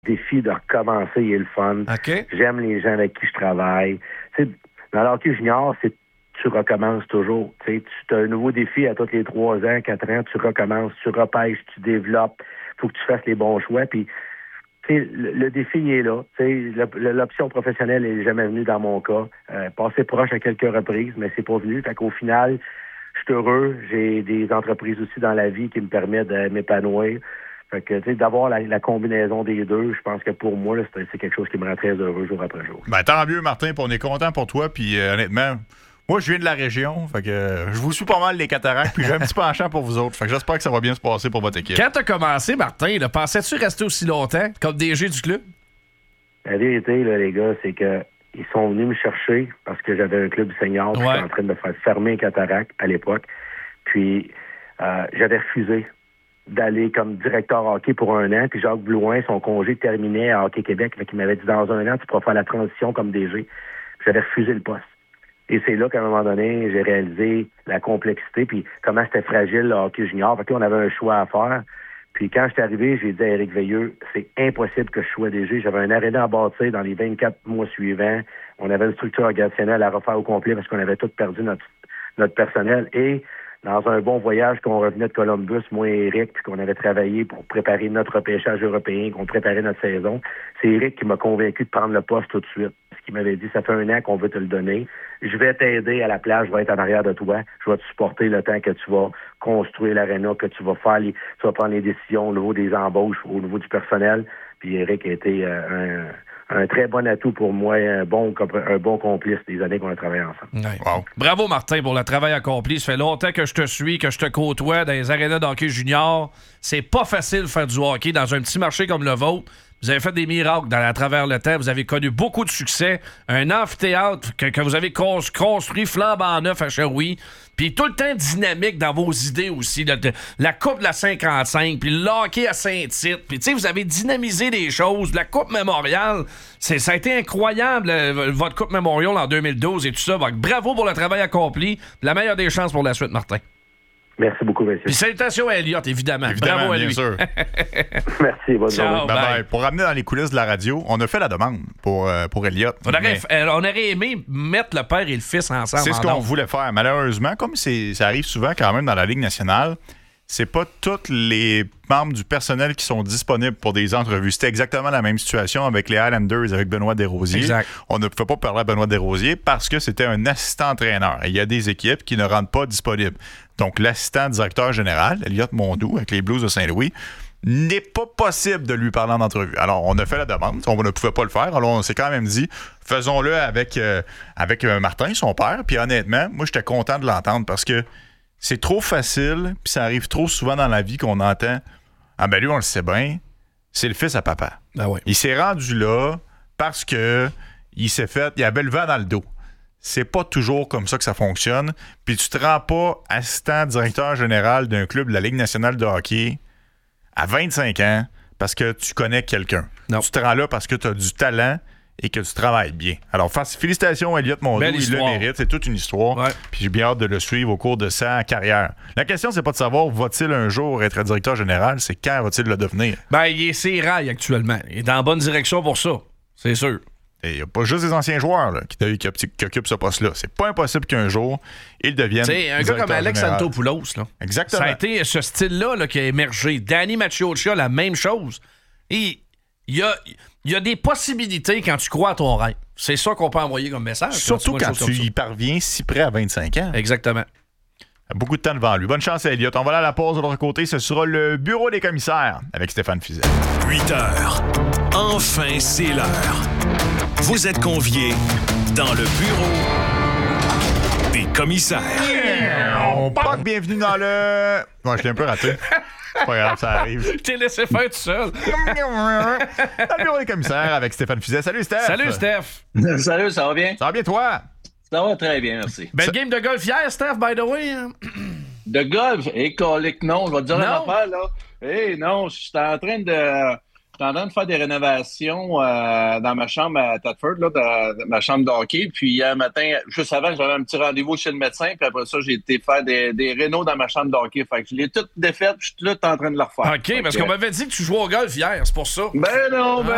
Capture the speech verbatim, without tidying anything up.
Le défi de recommencer est le fun. Okay. J'aime les gens avec qui je travaille. Tu sais, dans le hockey junior, c'est tu recommences toujours. Tu sais, tu as un nouveau défi à tous les trois ans, quatre ans, tu recommences, tu repêches, tu développes. Il faut que tu fasses les bons choix. Puis, tu sais, le, le défi il est là. Tu sais, l'option professionnelle n'est jamais venue dans mon cas. Euh, passé proche à quelques reprises, mais c'est pas venu. Fait qu'au final, je suis heureux. J'ai des entreprises aussi dans la vie qui me permettent de m'épanouir. Fait que, tu sais, d'avoir la, la combinaison des deux, je pense que pour moi, là, c'est, c'est quelque chose qui me rend très heureux jour après jour. Ben, tant mieux, Martin, puis on est content pour toi. Puis, euh, honnêtement, moi, je viens de la région. Fait que euh, je vous suis pas mal les cataractes, puis j'ai un petit penchant pour vous autres. Fait que j'espère que ça va bien se passer pour votre équipe. Quand t'as commencé, Martin, là, pensais-tu rester aussi longtemps comme D G du club? La vérité, là, les gars, c'est que ils sont venus me chercher parce que j'avais un club senior. Ouais. J'étais en train de me faire fermer un cataracte à l'époque. Puis, euh, j'avais refusé d'aller comme directeur hockey pour un an. Puis Jacques Blouin, son congé terminait à Hockey Québec. Fait qu'il m'avait dit, dans un an, tu pourras faire la transition comme D G. Puis j'avais refusé le poste. Et c'est là qu'à un moment donné, j'ai réalisé la complexité puis comment c'était fragile le hockey junior. Fait que là, on avait un choix à faire. Puis quand j'étais arrivé, j'ai dit à Éric Veilleux, c'est impossible que je sois D G. J'avais un aréna à bâtir dans les vingt-quatre mois suivants. On avait une structure organisationnelle à refaire au complet parce qu'on avait tout perdu notre, notre personnel. Et dans un bon voyage qu'on revenait de Columbus, moi et Éric, puis qu'on avait travaillé pour préparer notre repêchage européen, qu'on préparait notre saison, c'est Éric qui m'a convaincu de prendre le poste tout de suite. Ce qu'il m'avait dit, ça fait un an qu'on veut te le donner. Je vais t'aider à la place, je vais être en arrière de toi. Je vais te supporter le temps que tu vas construire l'aréna, que tu vas faire les, tu vas prendre les décisions au niveau des embauches, au niveau du personnel. Puis Éric a été euh, un, un très bon atout pour moi, un bon, un bon complice des années qu'on a travaillé ensemble. Ouais. Wow. Bravo, Martin, pour le travail accompli. Ça fait longtemps que je te suis, que je te côtoie dans les arénas de hockey junior. C'est pas facile de faire du hockey dans un petit marché comme le vôtre. Vous avez fait des miracles dans, à travers le temps. Vous avez connu beaucoup de succès. Un amphithéâtre que, que vous avez construit flambant neuf à Sherbrooke. Puis tout le temps dynamique dans vos idées aussi. La, la Coupe de la cinquante-cinq, puis le hockey à Saint-Tite. Puis tu sais, vous avez dynamisé des choses. La Coupe Memorial, c'est, ça a été incroyable, euh, votre Coupe Memorial en deux mille douze et tout ça. Donc, bravo pour le travail accompli. La meilleure des chances pour la suite, Martin. Merci beaucoup, monsieur. Puis salutations à Elliott, évidemment. Évidemment, bravo à bien lui. sûr. Merci, bonne Ciao, journée. Bye bye. Bye. Pour ramener dans les coulisses de la radio, on a fait la demande pour, euh, pour Elliott. On aurait, mais... euh, on aurait aimé mettre le père et le fils ensemble. C'est ce en qu'on ordre. voulait faire. Malheureusement, comme c'est, ça arrive souvent quand même dans la Ligue nationale, c'est pas tous les membres du personnel qui sont disponibles pour des entrevues. C'était exactement la même situation avec les Highlanders, avec Benoît Desrosiers. Exact. On ne pouvait pas parler à Benoît Desrosiers parce que c'était un assistant-entraîneur. Et il y a des équipes qui ne rendent pas disponibles. Donc, l'assistant directeur général, Elliott Mondou, avec les Blues de Saint-Louis, n'est pas possible de lui parler en entrevue. Alors, on a fait la demande. On ne pouvait pas le faire. Alors, on s'est quand même dit, faisons-le avec, euh, avec euh, Martin, son père. Puis honnêtement, moi, j'étais content de l'entendre parce que c'est trop facile, puis ça arrive trop souvent dans la vie qu'on entend « Ah ben lui, on le sait bien, c'est le fils à papa. Ah ouais. » Il s'est rendu là parce que il s'est fait... Il avait le vent dans le dos. C'est pas toujours comme ça que ça fonctionne. Puis tu te rends pas assistant directeur général d'un club de la Ligue nationale de hockey à vingt-cinq ans parce que tu connais quelqu'un. Non. Tu te rends là parce que tu as du talent et que tu travailles bien. Alors, félicitations à Elliott Mondou, il le mérite, c'est toute une histoire. Ouais. Puis j'ai bien hâte de le suivre au cours de sa carrière. La question, c'est pas de savoir va-t-il un jour être directeur général, c'est quand va-t-il le devenir? Ben, il est ses rails actuellement. Il est dans la bonne direction pour ça, c'est sûr. Et il n'y a pas juste des anciens joueurs là, qui, qui, qui occupent ce poste-là. C'est pas impossible qu'un jour, ils deviennent. C'est un gars comme Alex général. Antopoulos. Là. Exactement. Ça a été ce style-là là, qui a émergé. Danny Maciocia, la même chose. Et il y a, y a des possibilités quand tu crois à ton rêve. C'est ça qu'on peut envoyer comme message. Surtout quand, quand tu y parviens si près à vingt-cinq ans. Exactement. Beaucoup de temps devant lui. Bonne chance à Elliott. On va aller à la pause de l'autre côté. Ce sera le bureau des commissaires avec Stéphane Fiset. huit heures. Enfin, c'est l'heure. Vous êtes conviés dans le bureau des commissaires. Yeah! Poc, bienvenue dans le... Moi, je l'ai un peu raté. C'est pas grave, ça arrive. T'es laissé faire tout seul. Dans le bureau des commissaires avec Stéphane Fiset. Salut, Steph. Salut, Steph. Salut, ça va bien? Ça va bien, toi? Ça va très bien, merci. Belle ça... game de golf hier, Steph, by the way. De golf? Hé, hey, colique, non. Je vais te dire une affaire, là. Hé, hey, non, je suis en train de... Je suis en train de faire des rénovations euh, dans ma chambre à Thetford, là, de, de ma chambre de hockey. Puis hier matin, juste avant, j'avais un petit rendez-vous chez le médecin. Puis après ça, j'ai été faire des, des rénos dans ma chambre de hockey. Fait que je l'ai toutes défaites. Je suis tout en train de le refaire. OK, parce que... qu'on m'avait dit que tu jouais au golf hier, c'est pour ça. Ben non, ben